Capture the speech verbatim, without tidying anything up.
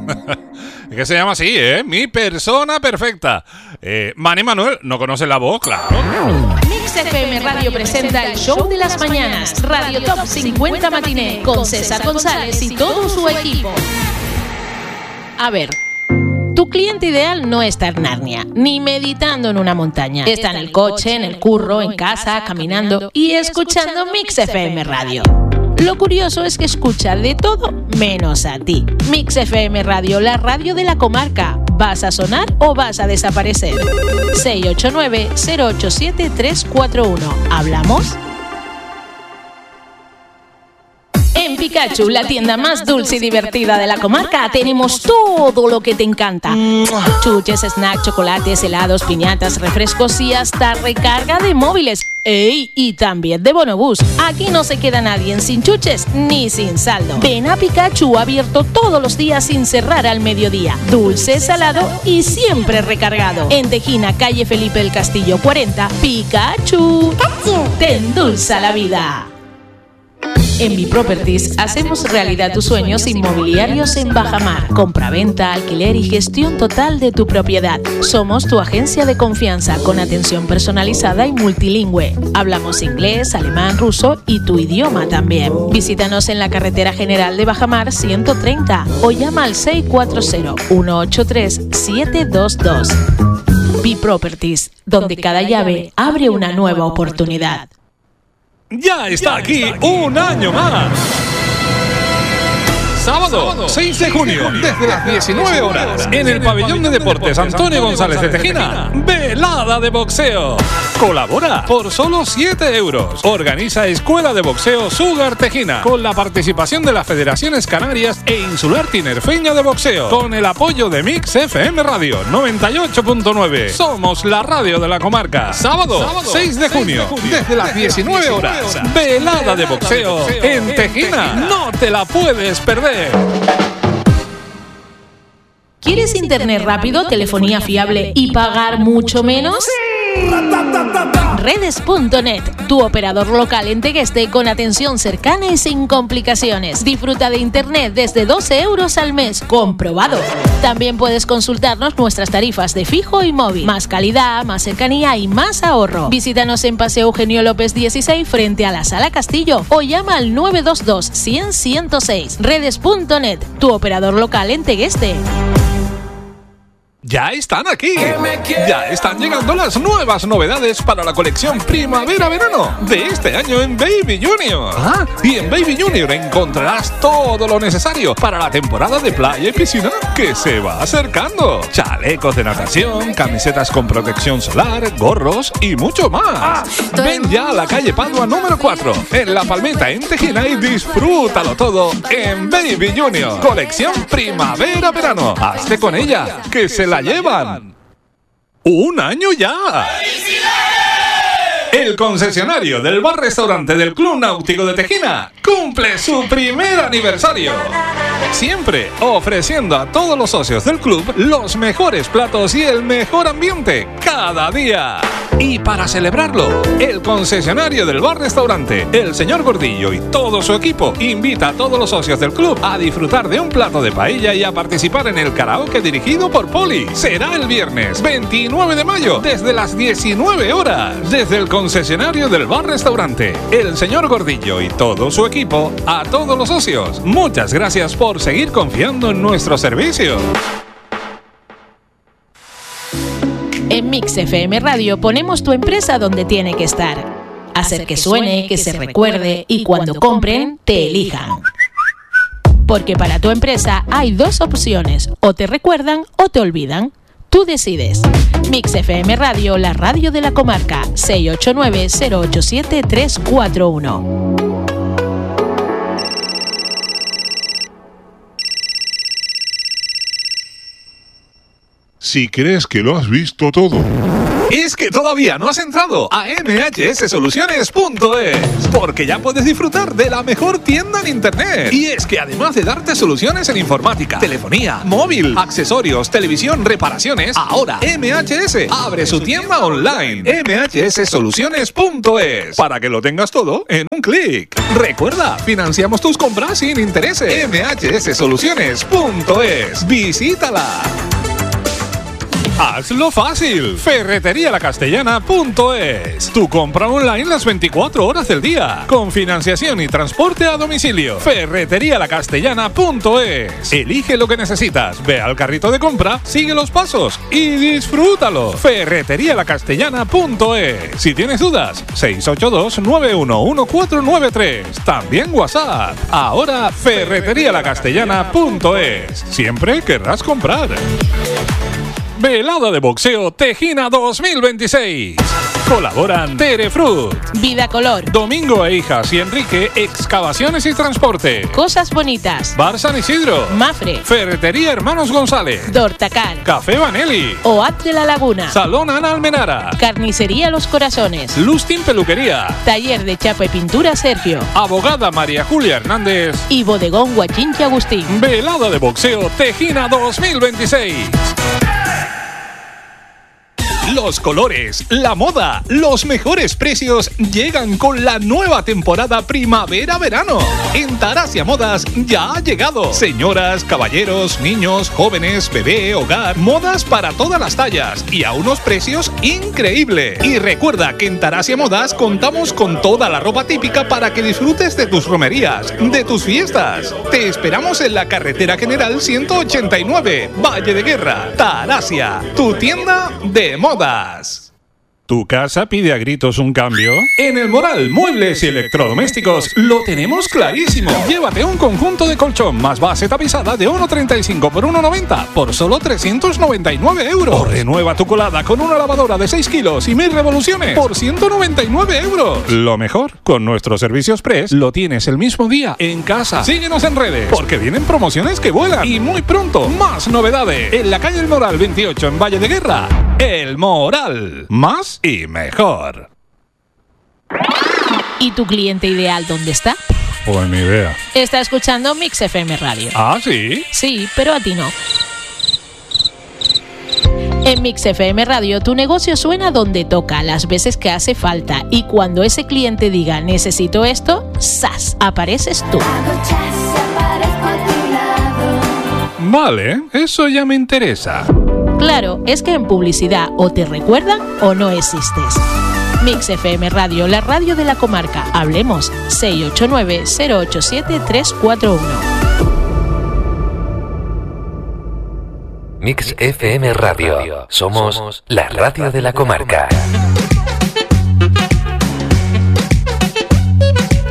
Es que se llama así, ¿eh? Mi persona perfecta. Eh, Manny Manuel, no conoce la voz, claro. Mix F M Radio presenta el show de las mañanas, Radio Top cincuenta Matiné, con César González y todo su equipo. A ver, tu cliente ideal no está en Narnia, ni meditando en una montaña. Está en el coche, en el curro, en casa, caminando y escuchando Mix F M Radio. Lo curioso es que escucha de todo menos a ti. Mix F M Radio, la radio de la comarca. ¿Vas a sonar o vas a desaparecer? seis ocho nueve, cero ocho siete, tres cuatro uno. ¿Hablamos? En Pikachu, la tienda más dulce y divertida de la comarca, tenemos todo lo que te encanta. Chuches, snacks, chocolates, helados, piñatas, refrescos y hasta recarga de móviles. ¡Ey! Y también de bonobús. Aquí no se queda nadie sin chuches ni sin saldo. Ven a Pikachu, abierto todos los días sin cerrar al mediodía. Dulce, salado y siempre recargado. En Tejina, calle Felipe el Castillo cuarenta, Pikachu. Pikachu. Te endulza la vida. En Biproperties hacemos realidad tus sueños inmobiliarios en Bajamar. Compra-venta, alquiler y gestión total de tu propiedad. Somos tu agencia de confianza con atención personalizada y multilingüe. Hablamos inglés, alemán, ruso y tu idioma también. Visítanos en la carretera general de Bajamar ciento treinta o llama al seis cuatro cero, uno ocho tres, siete dos dos. Biproperties, donde cada llave abre una nueva oportunidad. Ya está aquí un año más. Sábado seis de junio, desde las diecinueve horas, en el Pabellón de Deportes Antonio González de Tejina, velada de boxeo. Colabora por solo siete euros. Organiza Escuela de Boxeo Sugar Tejina, con la participación de las Federaciones Canarias e Insular Tinerfeña de Boxeo, con el apoyo de Mix F M Radio noventa y ocho punto nueve. Somos la radio de la comarca. Sábado seis de junio, desde las diecinueve horas, velada de boxeo en Tejina. No te la puedes perder. ¿Quieres internet rápido, telefonía fiable y pagar mucho menos? Redes punto net, tu operador local en Tegueste con atención cercana y sin complicaciones. Disfruta de internet desde doce euros al mes, comprobado. También puedes consultarnos nuestras tarifas de fijo y móvil. Más calidad, más cercanía y más ahorro. Visítanos en Paseo Eugenio López dieciséis frente a la Sala Castillo o llama al nueve dos dos, cien, ciento seis. Redes punto net, tu operador local en Tegueste. Ya están aquí. Ya están llegando las nuevas novedades para la colección primavera-verano de este año en Baby Junior. Ah, y en Baby Junior encontrarás todo lo necesario para la temporada de playa y piscina que se va acercando. Chalecos de natación, camisetas con protección solar, gorros y mucho más. Ven ya a la calle Padua número cuatro, en La Palmeta, en Tejina, y disfrútalo todo en Baby Junior. Colección primavera-verano. Hazte con ella, que se la llevan. ¡Un año ya! El concesionario del bar-restaurante del Club Náutico de Tejina cumple su primer aniversario. Siempre ofreciendo a todos los socios del club los mejores platos y el mejor ambiente cada día. Y para celebrarlo, el concesionario del bar-restaurante El Señor Gordillo y todo su equipo invita a todos los socios del club a disfrutar de un plato de paella y a participar en el karaoke dirigido por Poli. Será el viernes veintinueve de mayo desde las diecinueve horas. Desde el concesionario del bar-restaurante El Señor Gordillo y todo su equipo, a todos los socios, muchas gracias por seguir confiando en nuestro servicio. En Mix F M Radio ponemos tu empresa donde tiene que estar. Hacer que suene, que se recuerde y cuando compren, te elijan. Porque para tu empresa hay dos opciones, o te recuerdan o te olvidan. Tú decides. Mix F M Radio, la radio de la comarca, seis ocho nueve, cero ocho siete, tres cuatro uno. Si crees que lo has visto todo, Es que todavía no has entrado a m h s soluciones punto es, porque ya puedes disfrutar de la mejor tienda en internet. Y es que además de darte soluciones en informática, telefonía, móvil, accesorios, televisión, reparaciones, ahora M H S abre su tienda online, m h s soluciones punto es, para que lo tengas todo en un clic. Recuerda, financiamos tus compras sin intereses. m h s soluciones punto es. Visítala. Hazlo fácil. Ferretería la castellana punto es. Tu compra online las veinticuatro horas del día. Con financiación y transporte a domicilio. Ferretería la castellana punto es. Elige lo que necesitas. Ve al carrito de compra, sigue los pasos y disfrútalo. Ferretería la castellana punto es. Si tienes dudas, seis ocho dos, nueve uno uno, cuatro nueve tres. También WhatsApp. Ahora Ferretería la castellana punto es. Siempre querrás comprar. Velada de boxeo Tejina dos mil veintiséis. Colaboran Terefruit, Vida Color, Domingo e Hijas y Enrique Excavaciones y Transporte, Cosas Bonitas, Bar San Isidro, Mafre, Ferretería Hermanos González, Dortacar, Café Vanelli, Oat de la Laguna, Salón Ana Almenara, Carnicería Los Corazones, Lustin Peluquería, Taller de Chapa y Pintura Sergio, Abogada María Julia Hernández y Bodegón Guachinche Agustín. Velada de boxeo Tejina dos mil veintiséis. Los colores, la moda, los mejores precios llegan con la nueva temporada primavera-verano. En Tarasia Modas ya ha llegado. Señoras, caballeros, niños, jóvenes, bebé, hogar, modas para todas las tallas y a unos precios increíbles. Y recuerda que en Tarasia Modas contamos con toda la ropa típica para que disfrutes de tus romerías, de tus fiestas. Te esperamos en la carretera general ciento ochenta y nueve, Valle de Guerra, Tarasia, tu tienda de moda. ¿Tu casa pide a gritos un cambio? En El Moral Muebles y Electrodomésticos lo tenemos clarísimo. Llévate un conjunto de colchón más base tapizada de uno treinta y cinco por uno noventa por solo trescientos noventa y nueve euros. O renueva tu colada con una lavadora de seis kilos y mil revoluciones por ciento noventa y nueve euros. Lo mejor, con nuestros servicios Press lo tienes el mismo día en casa. Síguenos en redes, porque vienen promociones que vuelan. Y muy pronto, más novedades. En la calle El Moral veintiocho en Valle de Guerra. El Moral. Más y mejor. ¿Y tu cliente ideal dónde está? Pues ni idea. Está escuchando Mix F M Radio. ¿Ah, sí? Sí, pero a ti no. En Mix F M Radio tu negocio suena donde toca, las veces que hace falta, y cuando ese cliente diga necesito esto, ¡zas!, apareces tú. Vale, eso ya me interesa. Claro, es que en publicidad o te recuerdan o no existes. Mix F M Radio, la radio de la comarca. Hablemos. seis ocho nueve, cero ocho siete, tres cuatro uno. Mix F M Radio. Somos la radio de la comarca.